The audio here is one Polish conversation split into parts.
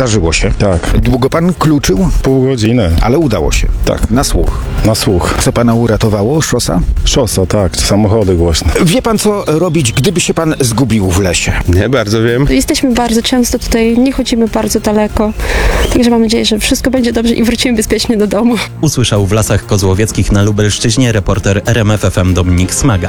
Zdarzyło się. Tak. Długo pan kluczył? Pół godziny. Ale udało się. Tak. Na słuch. Na słuch. Co pana uratowało? Szosa? Szosa, tak. Samochody głośne. Wie pan, co robić, gdyby się pan zgubił w lesie? Nie bardzo wiem. Jesteśmy bardzo często tutaj, nie chodzimy bardzo daleko, także mam nadzieję, że wszystko będzie dobrze i wrócimy bezpiecznie do domu. Usłyszał w Lasach Kozłowieckich na Lubelszczyźnie reporter RMF FM Dominik Smaga.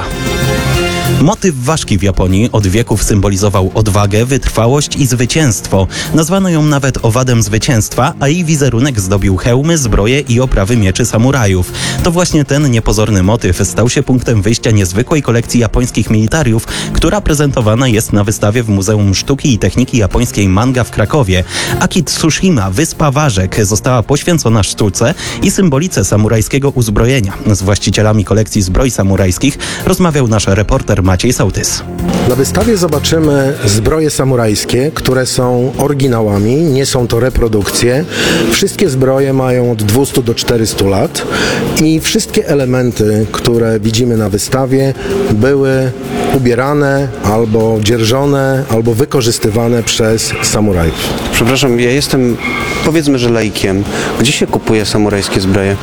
Motyw ważki w Japonii od wieków symbolizował odwagę, wytrwałość i zwycięstwo. Nazwano ją nawet owadem zwycięstwa, a jej wizerunek zdobił hełmy, zbroje i oprawy mieczy samurajów. To właśnie ten niepozorny motyw stał się punktem wyjścia niezwykłej kolekcji japońskich militariów, która prezentowana jest na wystawie w Muzeum Sztuki i Techniki Japońskiej Manga w Krakowie. Akitsushima, wyspa Ważek, została poświęcona sztuce i symbolice samurajskiego uzbrojenia. Z właścicielami kolekcji zbroi samurajskich rozmawiał nasz reporter Maciej Sołtys. Na wystawie zobaczymy zbroje samurajskie, które są oryginałami, nie są to reprodukcje. Wszystkie zbroje mają od 200 do 400 lat i wszystkie elementy, które widzimy na wystawie, były ubierane albo dzierżone, albo wykorzystywane przez samurajów. Przepraszam, ja jestem, powiedzmy, że laikiem. Gdzie się kupuje samurajskie zbroje?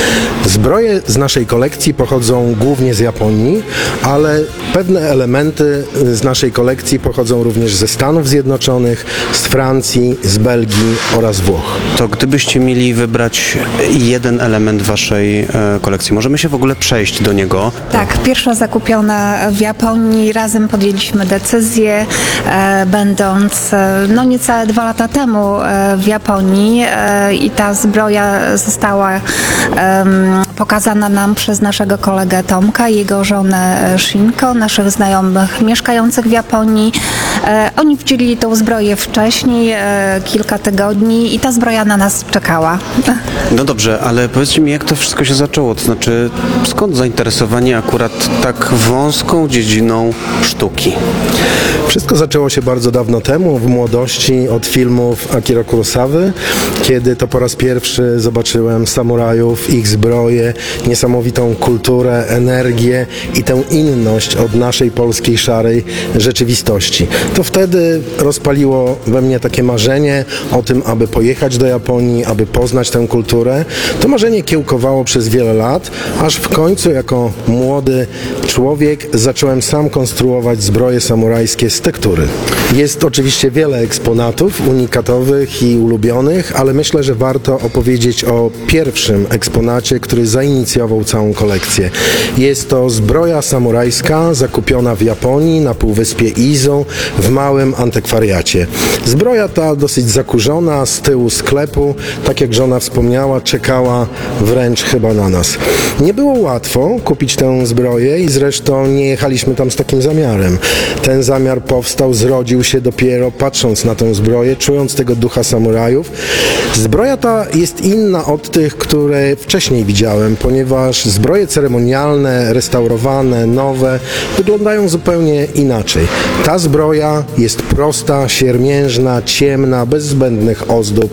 Zbroje z naszej kolekcji pochodzą głównie z Japonii, ale pewne elementy z naszej kolekcji pochodzą również ze Stanów Zjednoczonych, z Francji, z Belgii oraz Włoch. To gdybyście mieli wybrać jeden element waszej kolekcji, możemy się w ogóle przejść do niego? Tak, pierwsza zakupiona w Japonii, razem podjęliśmy decyzję, będąc niecałe 2 lata temu w Japonii i ta zbroja została pokazana nam przez naszego kolegę Tomka i jego żonę Shinko, naszych znajomych mieszkających w Japonii. Oni wzięli tą zbroję wcześniej, kilka tygodni i ta zbroja na nas czekała. No dobrze, ale powiedzcie mi, jak to wszystko się zaczęło? To znaczy, skąd zainteresowanie akurat tak wąską dziedziną sztuki? Wszystko zaczęło się bardzo dawno temu, w młodości, od filmów Akira Kurosawy, kiedy to po raz pierwszy zobaczyłem samurajów, ich zbroje, niesamowitą kulturę, energię i tę inność od naszej polskiej szarej rzeczywistości. To wtedy rozpaliło we mnie takie marzenie o tym, aby pojechać do Japonii, aby poznać tę kulturę. To marzenie kiełkowało przez wiele lat, aż w końcu jako młody człowiek zacząłem sam konstruować zbroje samurajskie z tektury. Jest oczywiście wiele eksponatów unikatowych i ulubionych, ale myślę, że warto opowiedzieć o pierwszym eksponacie, który zainicjował całą kolekcję. Jest to zbroja samurajska zakupiona w Japonii na półwyspie Izu w małym antykwariacie. Zbroja ta dosyć zakurzona, z tyłu sklepu, tak jak żona wspomniała, czekała wręcz chyba na nas. Nie było łatwo kupić tę zbroję i zresztą nie jechaliśmy tam z takim zamiarem. Ten zamiar powstał, zrodził się dopiero patrząc na tę zbroję, czując tego ducha samurajów. Zbroja ta jest inna od tych, które wcześniej widziałem, ponieważ zbroje ceremonialne, restaurowane, nowe wyglądają zupełnie inaczej. Ta zbroja jest prosta, siermiężna, ciemna, bez zbędnych ozdób.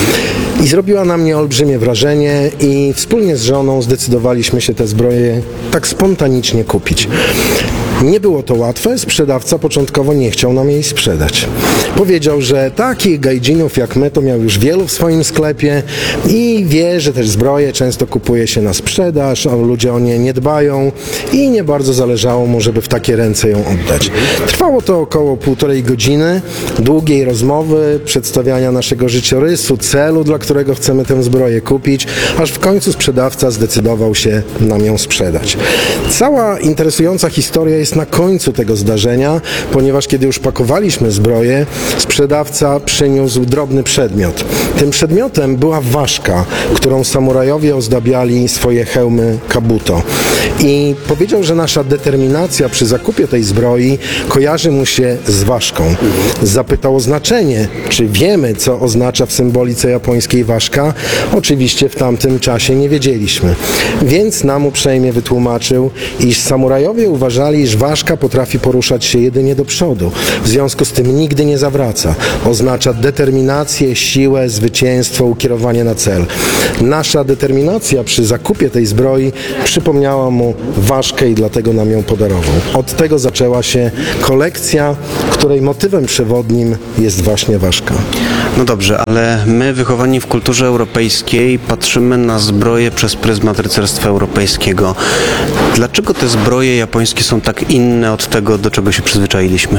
I zrobiła na mnie olbrzymie wrażenie i wspólnie z żoną zdecydowaliśmy się te zbroje tak spontanicznie kupić. Nie było to łatwe, sprzedawca początkowo nie chciał nam jej sprzedać. Powiedział, że takich gaijinów jak my to miał już wielu w swoim sklepie i wie, że też zbroje często kupuje się na sprzedaż, a ludzie o nie nie dbają i nie bardzo zależało mu, żeby w takie ręce ją oddać. Trwało to około 1,5 godziny długiej rozmowy, przedstawiania naszego życiorysu, celu, dla którego chcemy tę zbroję kupić, aż w końcu sprzedawca zdecydował się nam ją sprzedać. Cała interesująca historia jest na końcu tego zdarzenia, ponieważ kiedy już pakowaliśmy zbroję, sprzedawca przyniósł drobny przedmiot. Tym przedmiotem była ważka, którą samurajowie ozdabiali swoje hełmy kabuto. I powiedział, że nasza determinacja przy zakupie tej zbroi kojarzy mu się z ważką. Zapytał o znaczenie, czy wiemy, co oznacza w symbolice japońskiej ważka. Oczywiście w tamtym czasie nie wiedzieliśmy. Więc nam uprzejmie wytłumaczył, iż samurajowie uważali, iż ważka potrafi poruszać się jedynie do przodu. W związku z tym nigdy nie zawraca. Oznacza determinację, siłę, zwycięstwo, ukierowanie na cel. Nasza determinacja przy zakupie tej zbroi przypomniała mu ważkę i dlatego nam ją podarował. Od tego zaczęła się kolekcja, której motywem przewodnim jest właśnie ważka. No dobrze, ale my wychowani w kulturze europejskiej patrzymy na zbroję przez pryzmat rycerstwa europejskiego. Dlaczego te zbroje japońskie są tak inne od tego, do czego się przyzwyczailiśmy?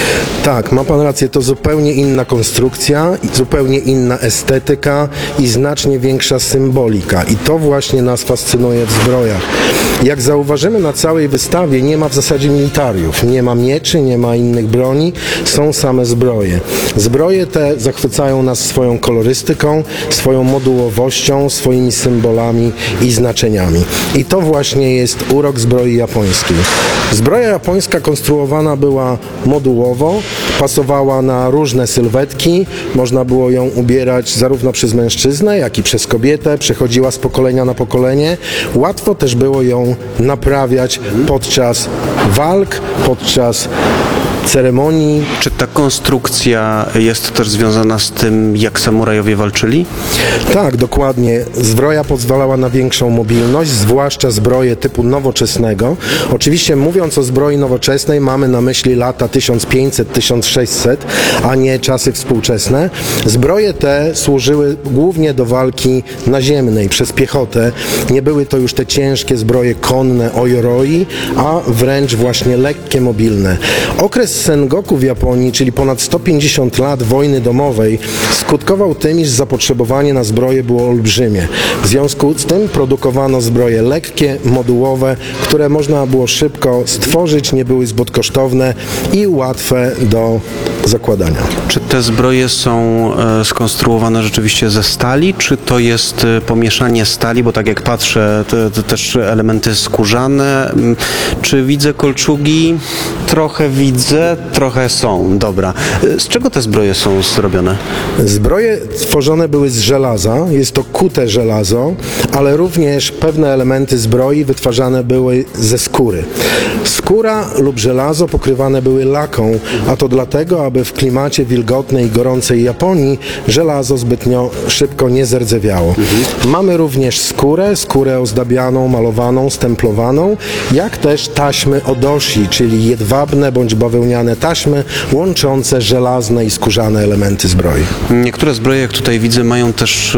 Tak, ma pan rację, to zupełnie inna konstrukcja, zupełnie inna estetyka i znacznie większa symbolika. I to właśnie nas fascynuje w zbrojach. Jak zauważymy na całej wystawie, nie ma w zasadzie militariów, nie ma mieczy, nie ma innych broni, są same zbroje. Zbroje te zachwycają nas swoją kolorystyką, swoją modułowością, swoimi symbolami i znaczeniami. I to właśnie jest urok zbroi japońskiej. Zbroja japońska konstruowana była modułowo, pasowała na różne sylwetki, można było ją ubierać zarówno przez mężczyznę, jak i przez kobietę, przechodziła z pokolenia na pokolenie. Łatwo też było ją naprawiać podczas walk, podczas ceremonii. Czy ta konstrukcja jest też związana z tym, jak samurajowie walczyli? Tak, dokładnie. Zbroja pozwalała na większą mobilność, zwłaszcza zbroje typu nowoczesnego. Oczywiście mówiąc o zbroi nowoczesnej mamy na myśli lata 1500-1600, a nie czasy współczesne. Zbroje te służyły głównie do walki naziemnej przez piechotę. Nie były to już te ciężkie zbroje konne ojoroi, a wręcz właśnie lekkie, mobilne. Okres Sengoku w Japonii, czyli ponad 150 lat wojny domowej, skutkował tym, iż zapotrzebowanie na zbroje było olbrzymie. W związku z tym produkowano zbroje lekkie, modułowe, które można było szybko stworzyć, nie były zbyt kosztowne i łatwe do zakładania. Czy te zbroje są skonstruowane rzeczywiście ze stali, czy to jest pomieszanie stali, bo tak jak patrzę, to też elementy skórzane. Czy widzę kolczugi? Trochę widzę, trochę są. Dobra. Z czego te zbroje są zrobione? Zbroje tworzone były z żelaza, jest to kute żelazo, ale również pewne elementy zbroi wytwarzane były ze skóry. Skóra lub żelazo pokrywane były laką, a to dlatego, aby w klimacie wilgotnej i gorącej Japonii żelazo zbytnio szybko nie zerdzewiało. Mamy również skórę ozdabianą, malowaną, stemplowaną, jak też taśmy odoshi, czyli jedwabne bądź bawełniane taśmy łączące żelazne i skórzane elementy zbroi. Niektóre zbroje, jak tutaj widzę, mają też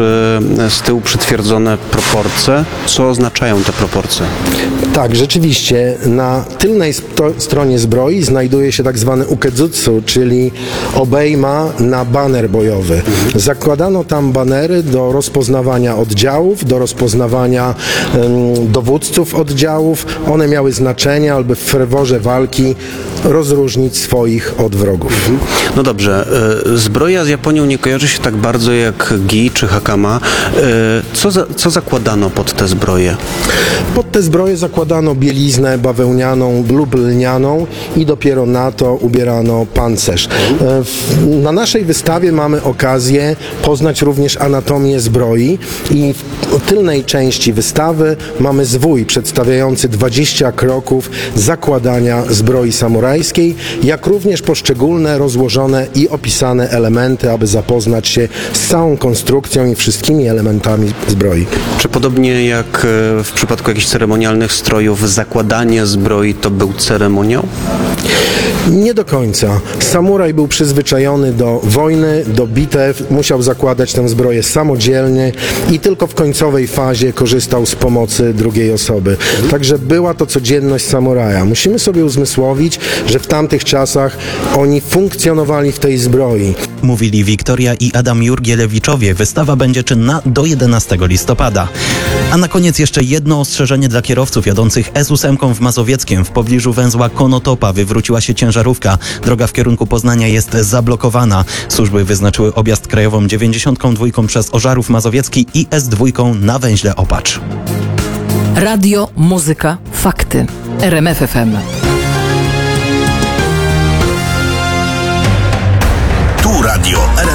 z tyłu przytwierdzone proporcje. Co oznaczają te proporcje? Tak, rzeczywiście. Na tylnej stronie zbroi znajduje się tak zwany ukedzutsu, czyli obejma na baner bojowy. Zakładano tam banery do rozpoznawania oddziałów, do rozpoznawania dowódców oddziałów. One miały znaczenie, aby w ferworze walki rozróżnić swoich od wrogów. No dobrze, zbroja z Japonią nie kojarzy się tak bardzo jak gi czy hakama. Co zakładano pod te zbroje? Pod te zbroje zakładano bieliznę bawełnianą lub lnianą i dopiero na to ubierano pancerz. Na naszej wystawie mamy okazję poznać również anatomię zbroi i w tylnej części wystawy mamy zwój przedstawiający 20 kroków zakładania zbroi samurajskiej, jak również poszczególne rozłożone i opisane elementy, aby zapoznać się z całą konstrukcją i wszystkimi elementami zbroi. Czy podobnie jak w przypadku jakichś ceremonialnych strojów, zakładanie zbroi to był ceremoniał? Nie do końca. Samuraj był przyzwyczajony do wojny, do bitew, musiał zakładać tę zbroję samodzielnie i tylko w końcowej fazie korzystał z pomocy drugiej osoby. Także była to codzienność samuraja. Musimy sobie uzmysłowić, że w tamtych czasach oni funkcjonowali w tej zbroi. Mówili Wiktoria i Adam Jurgielewiczowie. Wystawa będzie czynna do 11 listopada. A na koniec jeszcze jedno ostrzeżenie dla kierowców jadących S8 w Mazowieckiem. W pobliżu węzła Konotopa wywróciła się ciężarówka. Droga w kierunku Poznania jest zablokowana. Służby wyznaczyły objazd krajową 92 przez Ożarów Mazowiecki i S2 na węźle Opacz. Radio, muzyka, fakty. RMF FM. Tu radio